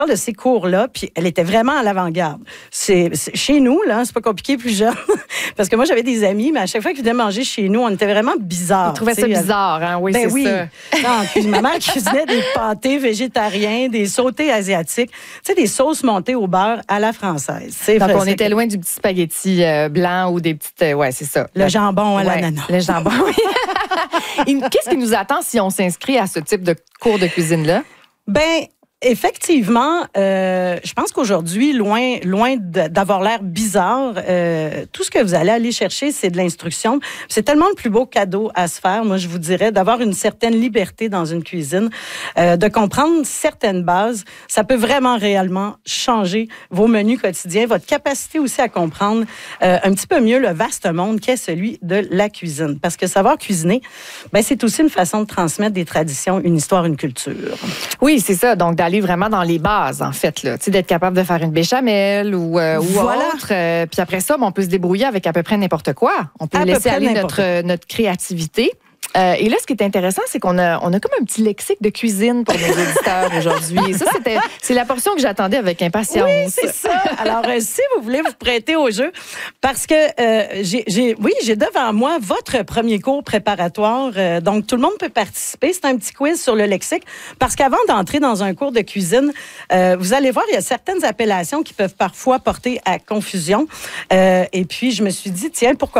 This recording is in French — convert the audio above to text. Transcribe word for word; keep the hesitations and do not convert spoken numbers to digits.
de ces cours-là, puis elle était vraiment à l'avant-garde. C'est, c'est chez nous, là, c'est pas compliqué, plus jeune, parce que moi, j'avais des amis, mais à chaque fois qu'ils venaient manger chez nous, on était vraiment bizarres. Ils trouvaient ça bizarre, hein? Oui, ben c'est oui. ça. Non, puis ma mère cuisinait des pâtés végétariens, des sautés asiatiques, tu sais, des sauces montées au beurre à la française. C'est Donc, vrai, on était loin du petit spaghetti euh, blanc ou des petites... Euh, ouais, c'est ça. Le jambon à ouais, l'ananas. Le jambon, oui. Et qu'est-ce qui nous attend si on s'inscrit à ce type de cours de cuisine-là? Ben... Effectivement, euh, je pense qu'aujourd'hui, loin, loin de, d'avoir l'air bizarre, euh, tout ce que vous allez aller chercher, c'est de l'instruction. C'est tellement le plus beau cadeau à se faire, moi je vous dirais, d'avoir une certaine liberté dans une cuisine, euh, de comprendre certaines bases. Ça peut vraiment réellement changer vos menus quotidiens, votre capacité aussi à comprendre euh, un petit peu mieux le vaste monde qu'est celui de la cuisine. Parce que savoir cuisiner, ben c'est aussi une façon de transmettre des traditions, une histoire, une culture. Oui, c'est ça. Donc d'aller vraiment dans les bases, en fait, là. Tu sais, d'être capable de faire une béchamel ou, euh, ou voilà. autre. Euh, puis après ça, ben, on peut se débrouiller avec à peu près n'importe quoi. On peut à laisser aller n'importe. notre, notre créativité. Euh, et là, ce qui est intéressant, c'est qu'on a, on a comme un petit lexique de cuisine pour nos auditeurs aujourd'hui. Et ça, c'était, c'est la portion que j'attendais avec impatience. Oui, c'est ça. Alors, euh, si vous voulez vous prêter au jeu, parce que euh, j'ai, j'ai, oui, j'ai devant moi votre premier cours préparatoire. Euh, donc, tout le monde peut participer. C'est un petit quiz sur le lexique. Parce qu'avant d'entrer dans un cours de cuisine, euh, vous allez voir, il y a certaines appellations qui peuvent parfois porter à confusion. Euh, et puis, je me suis dit, tiens, pourquoi